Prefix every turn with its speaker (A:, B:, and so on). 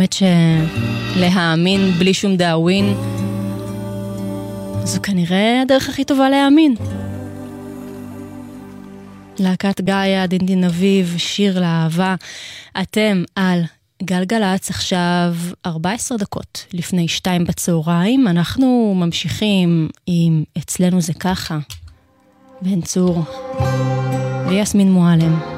A: האמת שלהאמין בלי שום דאווין, זו כנראה הדרך הכי טובה להאמין. להקת גאיה, דינדין אביב, שיר לאהבה. אתם על גלגלץ, עכשיו 14 דקות לפני 2 בצהריים. אנחנו ממשיכים עם אצלנו זה ככה, בן צור ויסמין מועלם.